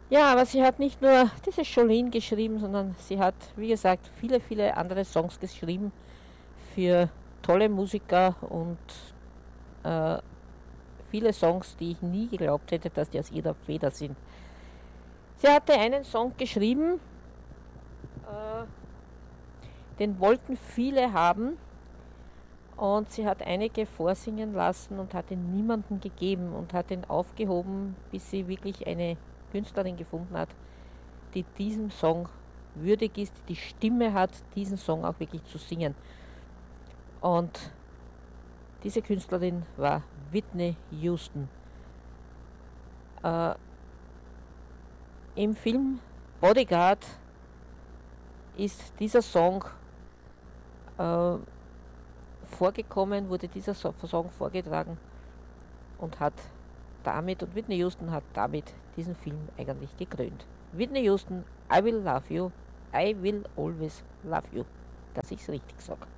Ja, aber sie hat nicht nur dieses Jolene geschrieben, sondern sie hat, wie gesagt, viele, viele andere Songs geschrieben für tolle Musiker und äh, viele Songs, die ich nie geglaubt hätte, dass die aus ihrer Feder sind. Sie hatte einen Song geschrieben, äh, den wollten viele haben und sie hat einige vorsingen lassen und hat ihn niemandem gegeben und hat ihn aufgehoben, bis sie wirklich eine Künstlerin gefunden hat, die diesem Song würdig ist, die Stimme hat, diesen Song auch wirklich zu singen. Und diese Künstlerin war Whitney Houston. Äh, Im Film Bodyguard ist dieser Song äh, vorgekommen, wurde dieser Song vorgetragen und hat damit, und Whitney Houston hat damit diesen Film eigentlich gekrönt. Whitney Houston, I will love you, I will always love you, dass ich es richtig sage.